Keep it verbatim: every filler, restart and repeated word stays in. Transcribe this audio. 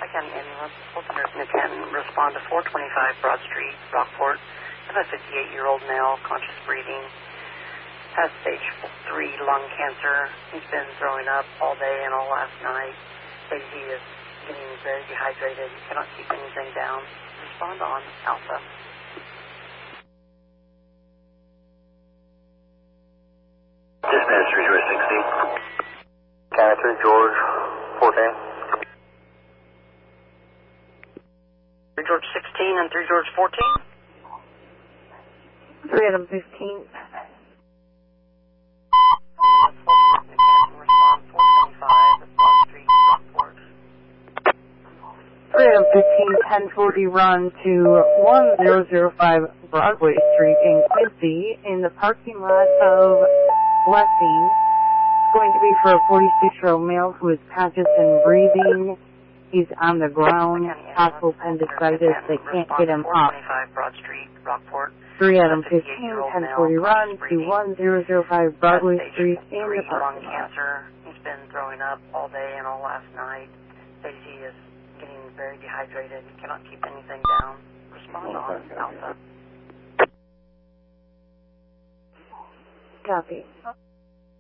County Ambulance, Lieutenant Canton, respond to four twenty-five Broad Street, Rockport. Have a fifty-eight-year-old male, conscious breathing, has stage three lung cancer. He's been throwing up all day and all last night. Says he is getting very dehydrated, cannot keep anything down. Respond on Alpha. Dispatch three George sixteen. County three George fourteen. three George sixteen and three George fourteen. three Adam fifteen. Respond four twenty-five Broad Street, Rockport. three Adam fifteen, ten forty run to one zero zero five Broadway Street in Quincy in the parking lot of Blessing. It's going to be for a forty-six-year-old male who is conscious and breathing. He's on the ground, possible appendicitis. They can't get him up. Broad Street, Rockport. three Adam fifteen, ten forty run to one zero zero five Broadway Street in the lung parking lot. cancer. He's been throwing up all day and all last night. Says he is getting very dehydrated. He cannot keep anything down. Respond on Alpha. Copy.